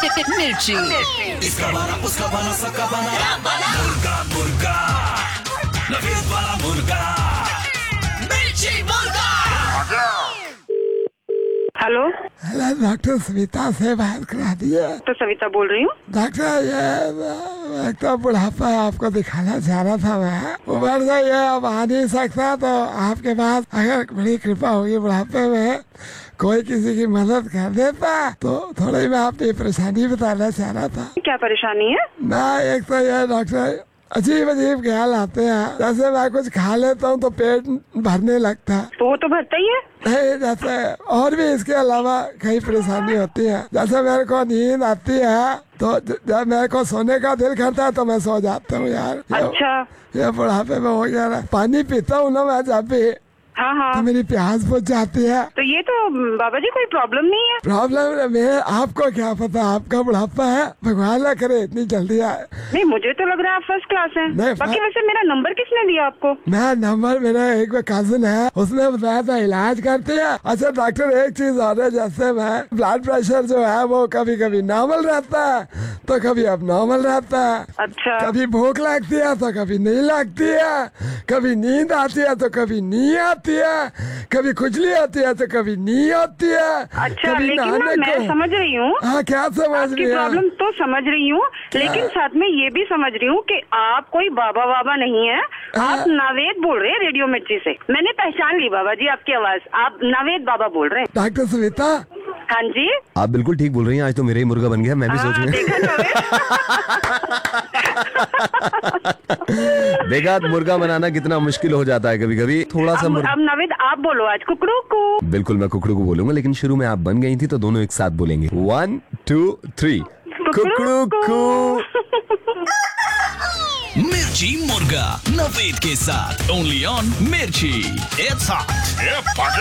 मिर्ची। इसका बना उसका बना सबका बना मुर्गा मुर्गा नवीद वाला मुर्गा मिर्ची मुर्गा। हेलो हेलो डॉक्टर सविता से बात करा दिए। तो सविता बोल रही हूँ। डॉक्टर ये एक तो बुढ़ापा आपको दिखाना चाह रहा था मैं, उम्र से ये अब आ नहीं सकता, तो आपके पास अगर बड़ी कृपा होगी बुढ़ापे में कोई किसी की मदद कर देता तो थोड़ी मैं अपनी परेशानी बताना चाह रहा था। क्या परेशानी है? ना एक तो ये डॉक्टर अजीब अजीब ख्याल आते हैं, जैसे मैं कुछ खा लेता हूँ तो पेट भरने लगता है। तो वो तो भरता ही है। नहीं, जैसे और भी इसके अलावा कई परेशानी होती है। जैसे मेरे को नींद आती है तो जब मेरे को सोने का दिल करता है तो मैं सो जाता हूँ यार। अच्छा। ये बुढ़ापे में हो गया। पानी पीता हूँ ना मैं जब भी, हाँ हाँ, तो मेरी प्यास बुझ जाती है। तो ये तो बाबा जी कोई प्रॉब्लम नहीं है। प्रॉब्लम मेरे आपको क्या पता, आपका बुढ़ापा है, भगवान ना करे इतनी जल्दी आए। नहीं, मुझे तो लग रहा है आप फर्स्ट क्लास हैं। नहीं, बाकी वैसे मेरा नंबर किसने दिया आपको? मैं नंबर, मेरा एक कजिन है, उसने बताया था इलाज करते हैं। अच्छा डॉक्टर एक चीज और है, जैसे मैं ब्लड प्रेशर जो है वो कभी कभी नॉर्मल रहता है तो कभी अब नॉर्मल रहता है। अच्छा। कभी भूख लगती है तो कभी नहीं लगती है, कभी नींद आती है तो कभी नहीं आती है, कभी खुजली होती है तो कभी नहीं होती है। अच्छा, लेकिन ना मैं समझ रही हूँ। हाँ, क्या समझ रही है? प्रॉब्लम तो समझ रही हूँ, लेकिन साथ में ये भी समझ रही हूँ कि आप कोई बाबा बाबा नहीं है। आप नावेद बोल रहे हैं रेडियो मिर्ची से। मैंने पहचान ली बाबा जी आपकी आवाज, आप नावेद बाबा बोल रहे हैं। डॉक्टर सविता। हाँ जी, आप बिल्कुल ठीक बोल रही हैं। आज तो मेरा ही मुर्गा बन गया, मैं भी सोच रही देखा मुर्गा बनाना कितना मुश्किल हो जाता है कभी कभी। थोड़ा सा अब नावेद आप बोलो आज कुकड़ू को। बिल्कुल मैं कुकड़ू को बोलूंगा, लेकिन शुरू में आप बन गई थी तो दोनों एक साथ बोलेंगे। 1 2 3 कुकड़ू को। मिर्ची मुर्गा नवीद के साथ ओनली ऑन मिर्ची। It's hot.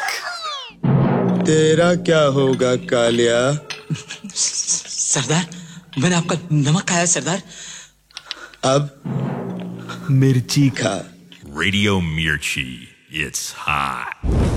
तेरा क्या होगा कालिया? सरदार, मैंने आपका नमक खाया सरदार। अब मिर्ची खा। रेडियो मिर्ची। It's hot.